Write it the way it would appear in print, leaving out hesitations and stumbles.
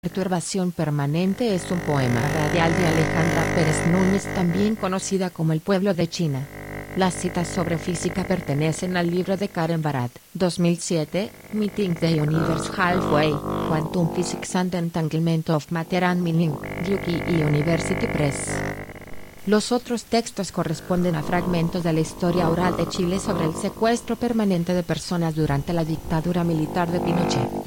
Perturbación permanente es un poema radial de Alejandra Pérez Núñez, también conocida como El pueblo de China. Las citas sobre física pertenecen al libro de Karen Barat, 2007, Meeting the Universe Halfway, Quantum Physics and Entanglement of Matter and Meaning, Yuki y University Press. Los otros textos corresponden a fragmentos de la historia oral de Chile sobre el secuestro permanente de personas durante la dictadura militar de Pinochet.